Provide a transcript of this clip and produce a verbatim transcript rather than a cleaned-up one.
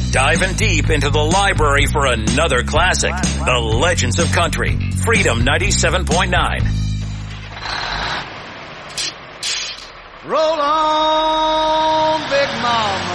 diving deep into the library for another classic, The Legends of Country, Freedom ninety-seven point nine. Roll on, Big Mama.